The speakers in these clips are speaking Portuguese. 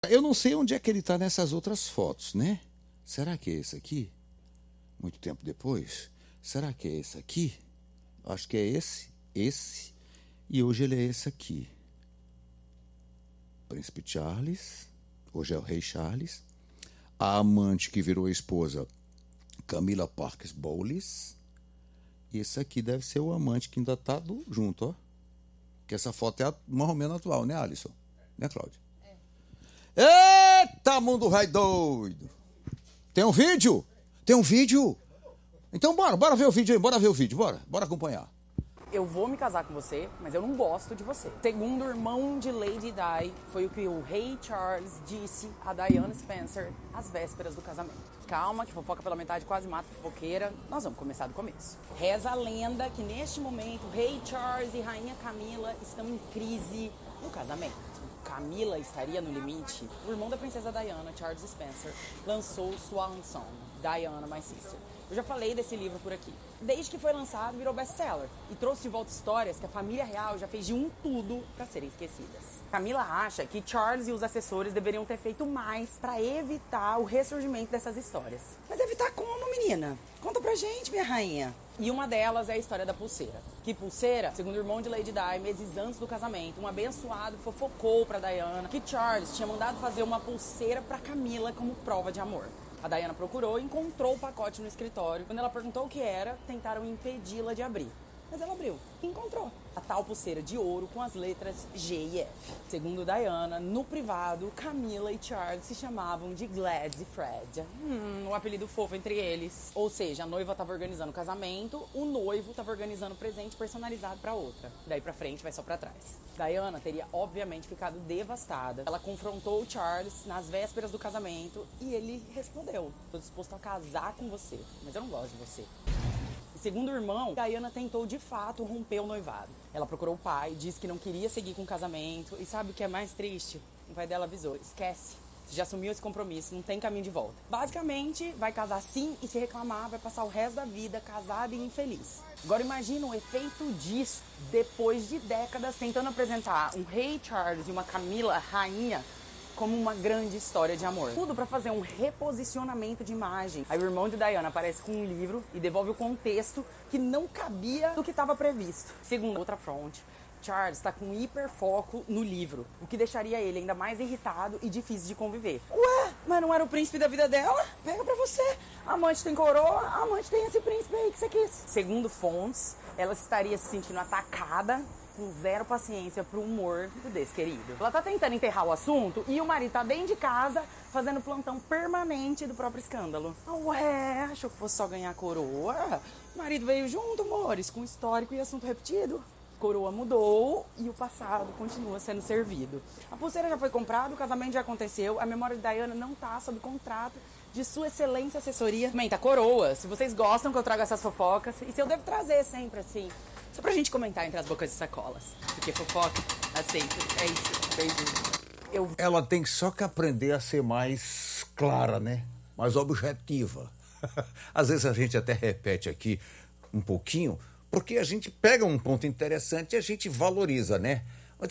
Eu não sei onde é que ele está nessas outras fotos, né? Será que é esse aqui? Muito tempo depois? Será que é esse aqui? Acho que é esse. E hoje ele é esse aqui. Príncipe Charles, hoje é o Rei Charles. A amante que virou esposa, Camila Parker Bowles. E esse aqui deve ser o amante que ainda está junto, ó. Que essa foto é mais ou menos atual, né, Alisson? Né, Cláudia? Eita, mundo vai doido! Tem um vídeo? Tem um vídeo? Então bora ver o vídeo aí, bora acompanhar. Eu vou me casar com você, mas eu não gosto de você. Segundo o irmão de Lady Di, foi o que o rei Charles disse a Diana Spencer às vésperas do casamento. Calma, que fofoca pela metade quase mata a fofoqueira. Nós vamos começar do começo. Reza a lenda que neste momento o rei Charles e rainha Camila estão em crise no casamento. Camila estaria no limite. O irmão da princesa Diana, Charles Spencer, lançou Swan Song, Diana, My Sister. Eu já falei desse livro por aqui. Desde que foi lançado, virou best-seller e trouxe de volta histórias que a família real já fez de tudo para serem esquecidas. Camila acha que Charles e os assessores deveriam ter feito mais para evitar o ressurgimento dessas histórias. Mas evitar como, menina? Conta pra gente, minha rainha. E uma delas é a história da pulseira. Que pulseira, segundo o irmão de Lady Di, meses antes do casamento, um abençoado fofocou pra Diana que Charles tinha mandado fazer uma pulseira pra Camila como prova de amor. A Diana procurou e encontrou o pacote no escritório. Quando ela perguntou o que era, tentaram impedi-la de abrir. Mas ela abriu e encontrou a tal pulseira de ouro com as letras G e F. Segundo Diana, no privado, Camila e Charles se chamavam de Glad e Fred. Um apelido fofo entre eles. Ou seja, a noiva estava organizando o casamento, o noivo estava organizando o presente personalizado para outra. Daí pra frente vai só pra trás. Diana teria obviamente ficado devastada. Ela confrontou o Charles nas vésperas do casamento e ele respondeu: "Tô disposto a casar com você, mas eu não gosto de você." Segundo o irmão, Diana tentou de fato romper o noivado. Ela procurou o pai, disse que não queria seguir com o casamento. E sabe o que é mais triste? O pai dela avisou: esquece, você já assumiu esse compromisso, não tem caminho de volta. Basicamente, vai casar sim e se reclamar, vai passar o resto da vida casada e infeliz. Agora imagina o efeito disso, depois de décadas tentando apresentar um rei Charles e uma Camila rainha como uma grande história de amor. Tudo pra fazer um reposicionamento de imagem. Aí o irmão de Diana aparece com um livro e devolve o contexto que não cabia do que estava previsto. Segundo outra fonte, Charles está com hiperfoco no livro, o que deixaria ele ainda mais irritado e difícil de conviver. Ué, mas não era o príncipe da vida dela? Pega pra você. A amante tem coroa, a amante tem esse príncipe aí que você quis. Segundo fontes, ela estaria se sentindo atacada, com zero paciência pro humor desse querido. Ela tá tentando enterrar o assunto e o marido tá dentro de casa fazendo plantão permanente do próprio escândalo. Ué, achou que fosse só ganhar coroa? O marido veio junto, amores, com histórico e assunto repetido. Coroa mudou e o passado continua sendo servido. A pulseira já foi comprada, o casamento já aconteceu, a memória de Diana não tá sob contrato de sua excelência assessoria. Comenta, coroa, se vocês gostam que eu traga essas fofocas, e se eu devo trazer sempre assim, só pra gente comentar entre as bocas e sacolas. Porque fofoca, aceito, é isso, beijo. Ela tem só que aprender a ser mais clara, né? Mais objetiva. Às vezes a gente até repete aqui um pouquinho, porque a gente pega um ponto interessante e a gente valoriza, né?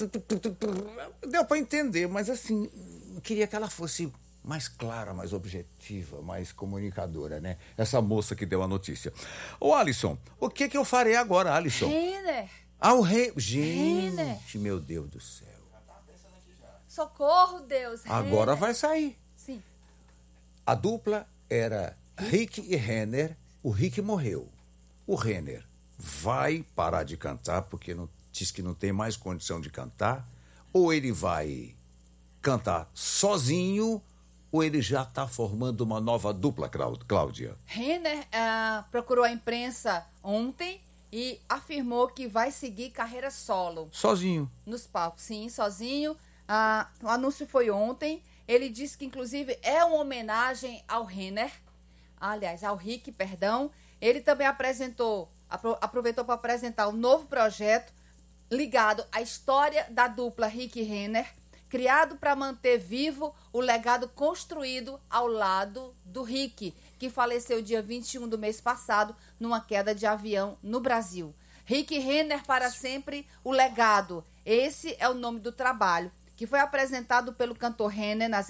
Deu pra entender, mas assim, eu queria que ela fosse mais clara, mais objetiva, mais comunicadora, né? Essa moça que deu a notícia. Ô, Alisson, o que eu farei agora, Alisson? Renner. Ah, o rei... Gente, Renner. meu Deus do céu. Socorro, Deus. Agora Renner. vai sair. Sim. A dupla era Rick e Renner. O Rick morreu. O Renner vai parar de cantar porque diz que não tem mais condição de cantar. Ou ele vai cantar sozinho, ou ele já está formando uma nova dupla, Cláudia? Renner procurou a imprensa ontem e afirmou que vai seguir carreira solo. Sozinho. Nos palcos, sim, sozinho. O anúncio foi ontem. Ele disse que, inclusive, é uma homenagem ao Renner. Aliás, ao Rick, perdão. Ele também aproveitou para apresentar um novo projeto ligado à história da dupla Rick e Renner, criado para manter vivo o legado construído ao lado do Rick, que faleceu dia 21 do mês passado numa queda de avião no Brasil. Rick Renner para sempre, o legado. Esse é o nome do trabalho, que foi apresentado pelo cantor Renner nas